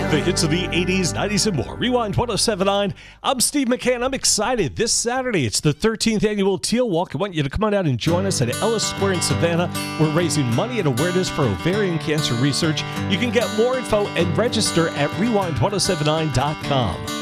The hits of the 80s, 90s, and more. Rewind 1079. I'm Steve McCann. I'm excited. This Saturday, it's the 13th annual Teal Walk. I want you to come on out and join us at Ellis Square in Savannah. We're raising money and awareness for ovarian cancer research. You can get more info and register at rewind1079.com.